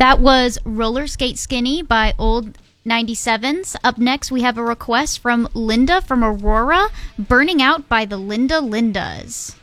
That was Roller Skate Skinny by Old 97s. Up next, we have a request from Linda from Aurora, Burning Out by the Linda Lindas.